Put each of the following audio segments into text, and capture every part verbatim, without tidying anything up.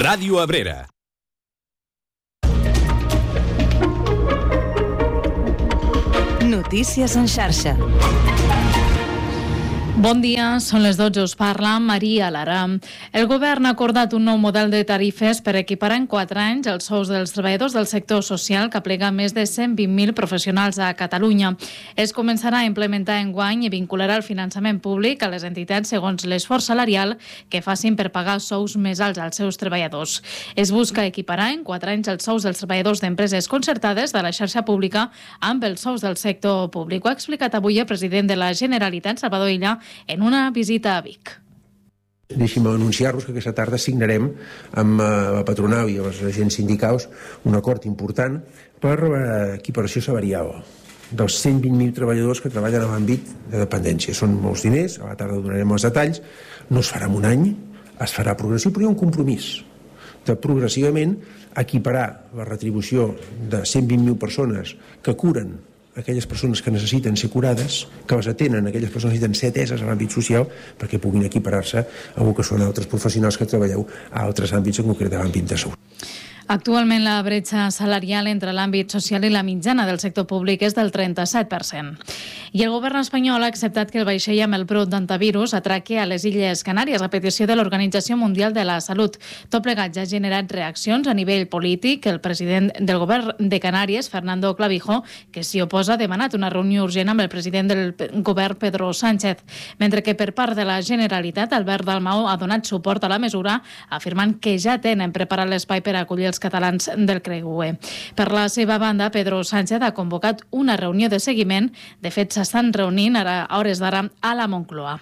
Ràdio Abrera. Notícies en xarxa. Bon dia, són les dotze, us parla Maria Lara. El govern ha acordat un nou model de tarifes per equiparar en quatre anys els sous dels treballadors del sector social que aplega més de cent vint mil professionals a Catalunya. Es començarà a implementar enguany i vincularà el finançament públic a les entitats segons l'esforç salarial que facin per pagar sous més alts als seus treballadors. Es busca equiparar en quatre anys els sous dels treballadors d'empreses concertades de la xarxa pública amb els sous del sector públic. Ho ha explicat avui el president de la Generalitat, Salvador Illa, en una visita a Vic. Deixi'm anunciar-vos que aquesta tarda signarem amb la patronal i els agents sindicals un acord important per equiparació salarial dels cent vint mil treballadors que treballen en l'àmbit de dependència. Són molts diners, a la tarda donarem els detalls, no es farà en un any, es farà progressiu, però hi ha un compromís de progressivament equiparar la retribució de cent vint mil persones que curen aquelles persones que necessiten ser curades, que les atenen, aquelles persones que necessiten ser ateses a l'àmbit social perquè puguin equiparar-se a el que són altres professionals que treballeu a altres àmbits, en concret a l'àmbit de salut. Actualment la bretxa salarial entre l'àmbit social i la mitjana del sector públic és del trenta-set per cent. I el govern espanyol ha acceptat que el vaixell amb el brot d'antivirus atraque a les Illes Canàries a petició de l'Organització Mundial de la Salut. Tot plegat ja ha generat reaccions a nivell polític. El president del govern de Canàries, Fernando Clavijo, que s'hi oposa, ha demanat una reunió urgent amb el president del govern, Pedro Sánchez, mentre que per part de la Generalitat, Albert Dalmau ha donat suport a la mesura, afirmant que ja tenen preparat l'espai per acollir els catalans del creuer. Per la seva banda, Pedro Sánchez ha convocat una reunió de seguiment. De fet, s'estan reunint ara, a hores d'ara a la Moncloa.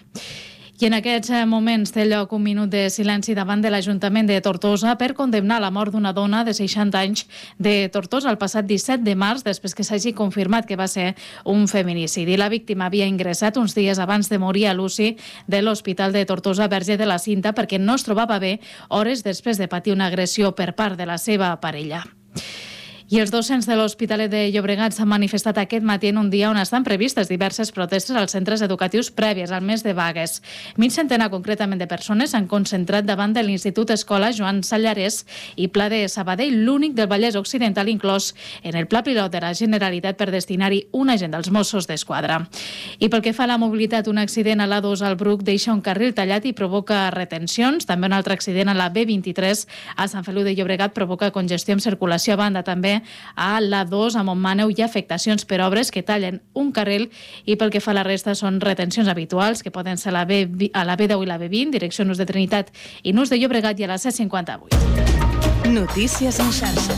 I en aquests moments té lloc un minut de silenci davant de l'Ajuntament de Tortosa per condemnar la mort d'una dona de seixanta anys de Tortosa el passat disset de març, després que s'hagi confirmat que va ser un feminicidi. La víctima havia ingressat uns dies abans de morir a l'U C I de l'Hospital de Tortosa Verge de la Cinta perquè no es trobava bé hores després de patir una agressió per part de la seva parella. I els docents de l'Hospitalet de Llobregat s'han manifestat aquest matí en un dia on estan previstes diverses protestes als centres educatius prèvies al mes de vagues. Mig centenar concretament de persones s'han concentrat davant de l'Institut Escola Joan Sallarès i Pla de Sabadell, l'únic del Vallès Occidental inclòs en el pla pilot de la Generalitat per destinar-hi un agent dels Mossos d'Esquadra. I pel que fa a la mobilitat, un accident a l'A dos al Bruc deixa un carril tallat i provoca retencions. També un altre accident a la B vint-i-tres a Sant Feliu de Llobregat provoca congestió en circulació. A banda també a l'A dos a Montmaneu hi ha afectacions per obres que tallen un carril i pel que fa a la resta són retencions habituals que poden ser a la, B, a la B deu i la B vint, direcció Nus de Trinitat i Nus de Llobregat i a la C cinquanta-vuit. Notícies en xarxa.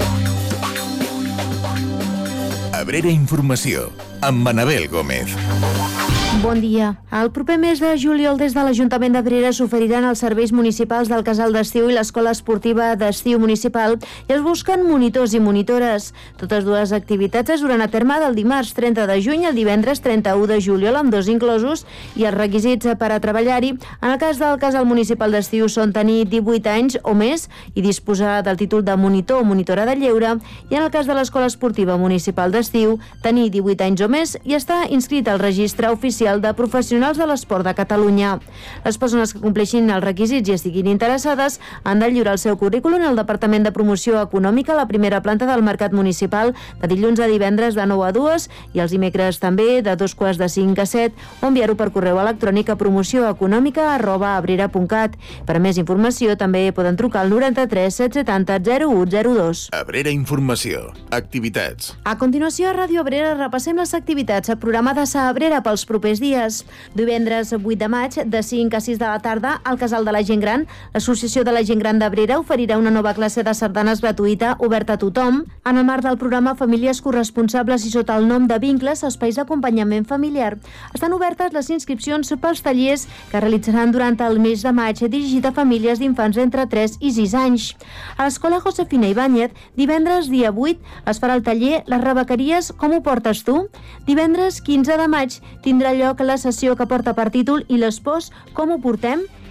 Abrera Informació, amb Manabel Gómez. Bon dia. El proper mes de juliol des de l'Ajuntament d'Abrera s'oferiran els serveis municipals del Casal d'Estiu i l'Escola Esportiva d'Estiu Municipal i es busquen monitors i monitores. Totes dues activitats es duran a terme del dimarts trenta de juny al divendres trenta-u de juliol amb dos inclosos i els requisits per a treballar-hi en el cas del Casal Municipal d'Estiu són tenir divuit anys o més i disposar del títol de monitor o monitora de lleure i en el cas de l'Escola Esportiva Municipal d'Estiu tenir divuit anys o més i estar inscrit al registre oficial de professionals de l'esport de Catalunya. Les persones que compleixin els requisits i estiguin interessades han de lliurar el seu currículum al Departament de Promoció Econòmica a la primera planta del Mercat Municipal de dilluns a divendres de nou a dues i els dimecres també de dos quarts de cinc a set o enviar-ho per correu electrònic a promocioeconòmica arroba abrera punt cat. Per a més informació també poden trucar al noranta-tres set setanta zero u zero dos. Abrera Informació. Activitats. A continuació a Ràdio Abrera repassem les activitats programades a Abrera pels propers dies. Divendres vuit de maig, de cinc a sis de la tarda, al Casal de la Gent Gran, l'Associació de la Gent Gran d'Abrera oferirà una nova classe de sardanes gratuïta oberta a tothom en el marc del programa Famílies Corresponsables i sota el nom de Vincles, espais d'acompanyament familiar. Estan obertes les inscripcions pels tallers que realitzaran durant el mes de maig dirigit a famílies d'infants entre tres i sis anys. A l'Escola Josefina Ibáñez, divendres dia vuit, es farà el taller Les rebequeries, com ho portes tu? Divendres quinze de maig tindrà lloc la sessió que porta per títol I l'espòs, com ho portem?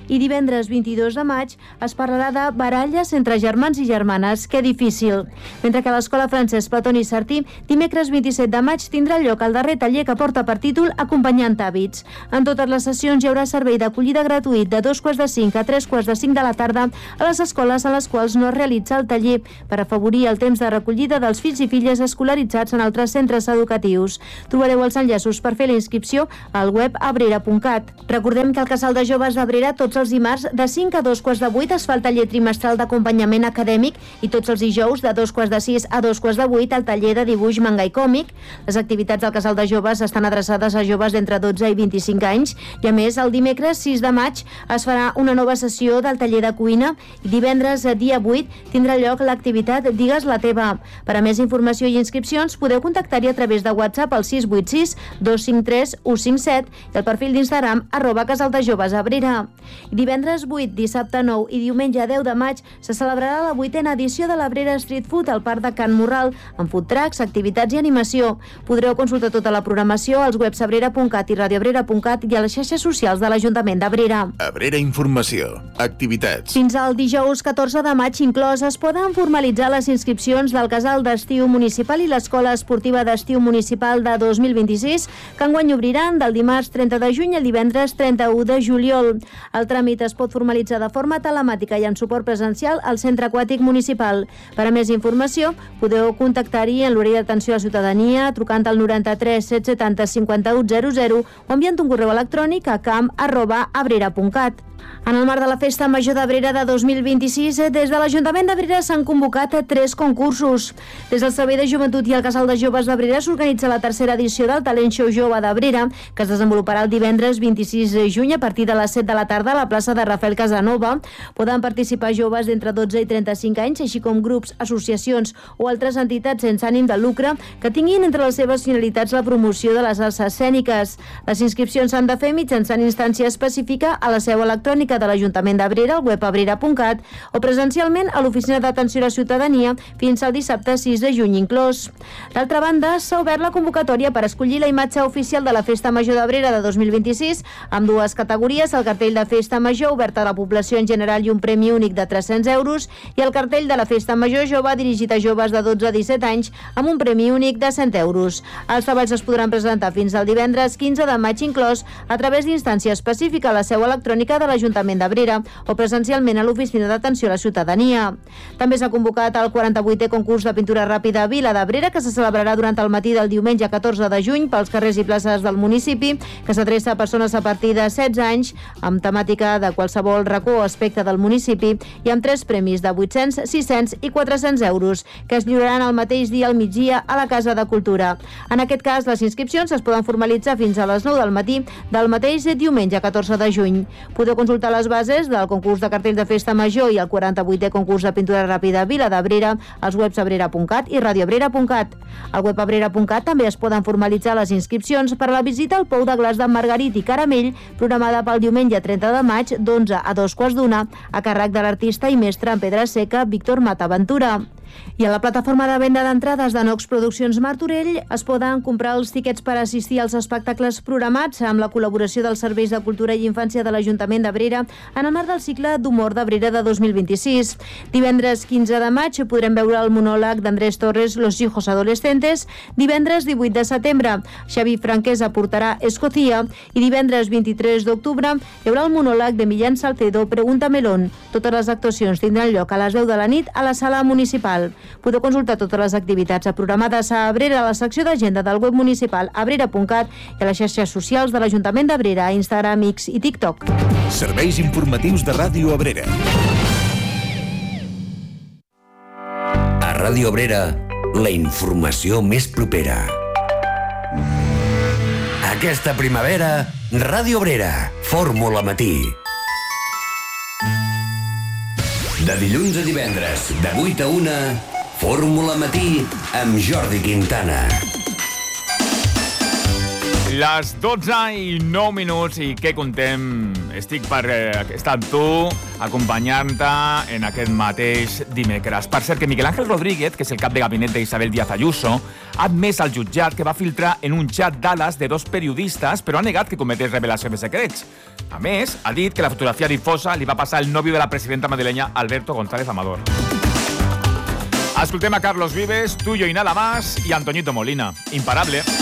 I divendres vint-i-dos de maig es parlarà de baralles entre germans i germanes. Que difícil. Mentre que a l'Escola Francesc Platón i Sartí, dimecres vint-i-set de maig tindrà lloc el darrer taller que porta per títol Acompanyant hàbits. En totes les sessions hi haurà servei d'acollida gratuït de dos quarts de cinc a tres quarts de cinc de la tarda a les escoles a les quals no es realitza el taller per afavorir el temps de recollida dels fills i filles escolaritzats en altres centres educatius. Trobareu els enllaços per fer la inscripció al web abrera punt cat. Recordem que al Casal de Joves d'Abrera tots els dimarts de cinc a dos quarts de vuit es fa el taller trimestral d'acompanyament acadèmic i tots els dijous de dos quarts de sis a dos quarts de vuit el taller de dibuix, manga i còmic. Les activitats del Casal de Joves estan adreçades a joves d'entre dotze i vint-i-cinc anys i a més el dimecres sis de maig es farà una nova sessió del taller de cuina i divendres dia vuit tindrà lloc l'activitat Digues la teva. Per a més informació i inscripcions podeu contactar-hi a través de WhatsApp al sis vuit sis dos cinc tres u cinc set i el perfil d'Instagram arroba Casal de Joves Abrera. I divendres vuit, dissabte nou i diumenge deu de maig se celebrarà la vuitena edició de l'Abrera Street Food al Parc de Can Morral amb food trucks, activitats i animació. Podreu consultar tota la programació als webs abrera punt cat i radioabrera punt cat i a les xarxes socials de l'Ajuntament d'Abrera. Abrera Informació. Activitats. Fins al dijous catorze de maig inclòs es poden formalitzar les inscripcions del Casal d'Estiu Municipal i l'Escola Esportiva d'Estiu Municipal de dos mil vint-i-sis, que enguany obriran del dimarts trenta de juny al divendres trenta-u de juliol. El tràmit es pot formalitzar de forma telemàtica i en suport presencial al Centre Aquàtic Municipal. Per a més informació, podeu contactar-hi en l'horari d'atenció a la ciutadania trucant al noranta-tres set setanta cinquanta-u zero zero o enviant un correu electrònic a camp arroba abrera punt cat. En el marc de la Festa Major d'Abrera de dos mil vint-i-sis, des de l'Ajuntament d'Abrera s'han convocat tres concursos. Des del Servei de Joventut i el Casal de Joves d'Abrera s'organitza la tercera edició del Talent Show Jove d'Abrera, que es desenvoluparà el divendres vint-i-sis de juny a partir de les set de la tarda a la plaça de Rafael Casanova. Poden participar joves d'entre dotze i trenta-cinc anys, així com grups, associacions o altres entitats sense ànim de lucre que tinguin entre les seves finalitats la promoció de les arts escèniques. Les inscripcions s'han de fer mitjançant instància específica a la seu electrònica de l'Ajuntament d'Abrera, al web abrera punt cat, o presencialment a l'Oficina d'Atenció a la Ciutadania fins al dissabte sis de juny inclòs. D'altra banda, s'ha obert la convocatòria per escollir la imatge oficial de la Festa Major d'Abrera de dos mil vint-i-sis amb dues categories, el cartell de Festa Major obert a la població en general i un premi únic de tres-cents euros i el cartell de la Festa Major Jove dirigit a joves de dotze a disset anys amb un premi únic de cent euros. Els treballs es podran presentar fins al divendres quinze de maig inclòs a través d'instància específica a la seu electrònica de l'Ajuntament d'Abrera o presencialment a l'Oficina d'Atenció a la Ciutadania. També s'ha convocat el quaranta-vuitè concurs de pintura ràpida Vila d'Abrera, que se celebrarà durant el matí del diumenge catorze de juny pels carrers i places del municipi, que s'adreça a persones a partir de setze anys amb temàtica de qualsevol racó o aspecte del municipi i amb tres premis de vuit-cents, sis-cents i quatre-cents euros, que es lliuraran el mateix dia al migdia a la Casa de Cultura. En aquest cas, les inscripcions es poden formalitzar fins a les nou del matí del mateix diumenge catorze de juny. Podeu consultar les bases del concurs de cartell de Festa Major i el quaranta-vuitè concurs de pintura ràpida Vila d'Abrera als webs abrera punt cat i radioabrera punt cat. Al web abrera punt cat també es poden formalitzar les inscripcions per a la visita al Pou de Glaç de Margarit i Caramell, programada pel diumenge trenta de maig d'onze a dos quarts d'una, a càrrec de l'artista i mestre en pedra seca Víctor Mataventura. I a la plataforma de venda d'entrades de Nox Produccions Martorell es poden comprar els tiquets per assistir als espectacles programats amb la col·laboració dels Serveis de Cultura i Infància de l'Ajuntament d'Abrera en el marc del cicle d'humor d'Abrera de dos mil vint-i-sis. Divendres quinze de maig podrem veure el monòleg d'Andrés Torres Los hijos adolescentes. Divendres divuit de setembre Xavi Franquès aportarà Escocia i divendres vint-i-tres d'octubre hi haurà el monòleg de Millán Salcedo Pregunta Melón. Totes les actuacions tindran lloc a les deu de la nit a la sala municipal. Podeu consultar totes les activitats programades a Abrera a la secció d'agenda del web municipal abrera punt cat i a les xarxes socials de l'Ajuntament d'Abrera, Instagram, X i TikTok. Serveis informatius de Ràdio Abrera. A Ràdio Abrera, la informació més propera. Aquesta primavera, Ràdio Abrera, Fórmula Matí. De dilluns a divendres, de vuit a una, Fórmula Matí amb Jordi Quintana. Les dotze i nou minuts i què contem? Estic per eh, estar amb tu, acompanyant-te en aquest mateix dimecres. Per cert, que Miguel Ángel Rodríguez, que és el cap de gabinet d'Isabel Díaz Ayuso, ha admès al jutjat que va filtrar en un xat d'ales de dos periodistes, però ha negat que cometés revelació de secrets. A més, ha dit que la fotografia difosa li va passar el nòvio de la presidenta madrileña, Alberto González Amador. Escoltem a Carlos Vives, Tuyo y Nada Más i Antoñito Molina. Imparable.